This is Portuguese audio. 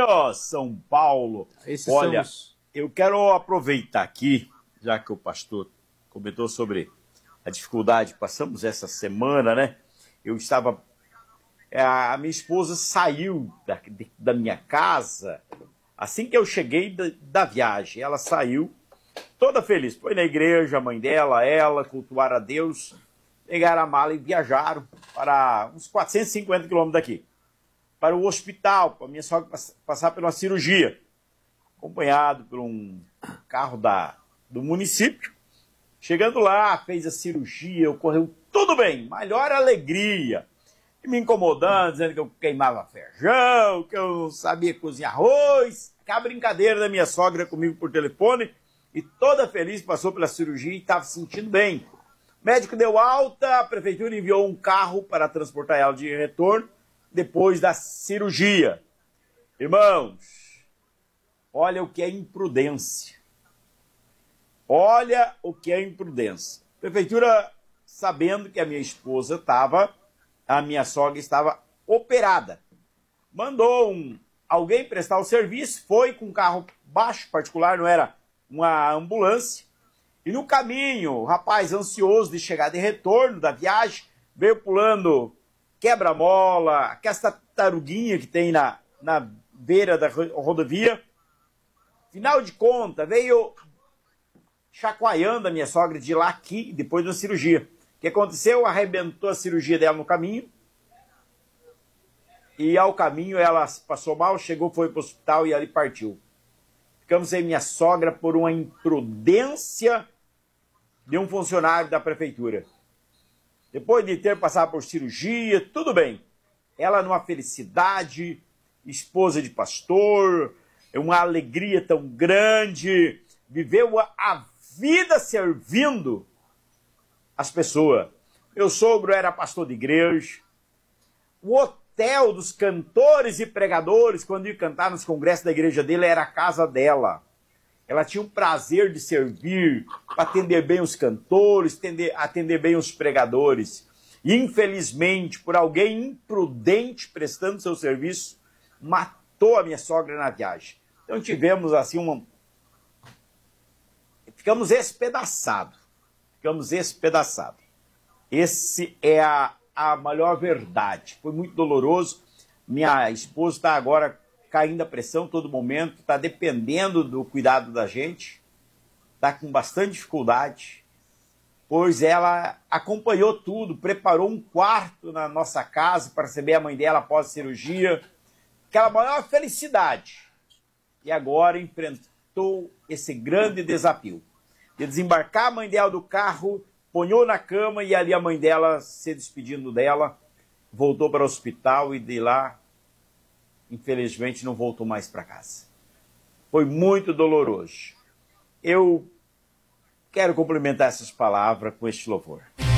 ó, São Paulo. Olha, eu quero aproveitar aqui, já que o pastor comentou sobre a dificuldade, passamos essa semana, né? Eu estava... A minha esposa saiu da minha casa assim que eu cheguei da viagem. Ela saiu toda feliz. Foi na igreja, a mãe dela, ela, cultuaram a Deus, pegaram a mala e viajaram para uns 450 quilômetros daqui, para o hospital, para a minha sogra passar por uma cirurgia, acompanhado por um carro do município. Chegando lá, fez a cirurgia, ocorreu tudo bem, maior alegria. E me incomodando, dizendo que eu queimava feijão, que eu não sabia cozinhar arroz. Aquela brincadeira da minha sogra comigo por telefone. E toda feliz, passou pela cirurgia e estava se sentindo bem. O médico deu alta, a prefeitura enviou um carro para transportar ela de retorno depois da cirurgia. Irmãos, olha o que é imprudência. Olha o que é imprudência. A prefeitura, sabendo que a minha esposa a minha sogra estava operada, mandou alguém prestar o serviço, foi com um carro baixo, particular, não era uma ambulância, e no caminho, o rapaz ansioso de chegar de retorno da viagem, veio pulando quebra-mola, aquela taruguinha que tem na beira da rodovia. Final de contas, veio chacoalhando a minha sogra de lá aqui, depois da cirurgia. O que aconteceu? Arrebentou a cirurgia dela no caminho. E ao caminho ela passou mal, chegou, foi para o hospital e ali partiu. Ficamos sem minha sogra por uma imprudência de um funcionário da prefeitura. Depois de ter passado por cirurgia, tudo bem. Ela numa felicidade, esposa de pastor, uma alegria tão grande, viveu a vida servindo as pessoas. Meu sogro era pastor de igreja. O hotel dos cantores e pregadores, quando ia cantar nos congressos da igreja dele, era a casa dela. Ela tinha o prazer de servir, para atender bem os cantores, atender bem os pregadores. E, infelizmente, por alguém imprudente prestando seu serviço, matou a minha sogra na viagem. Então tivemos assim ficamos espedaçados. Ficamos espedaçados. Esse é a maior verdade. Foi muito doloroso. Minha esposa está agora caindo a pressão todo momento, está dependendo do cuidado da gente, está com bastante dificuldade, pois ela acompanhou tudo, preparou um quarto na nossa casa para receber a mãe dela após a cirurgia, aquela maior felicidade. E agora enfrentou esse grande desafio de desembarcar a mãe dela do carro, ponhou na cama e ali a mãe dela, se despedindo dela, voltou para o hospital e de lá, infelizmente, não voltou mais para casa. Foi muito doloroso. Eu quero complementar essas palavras com este louvor.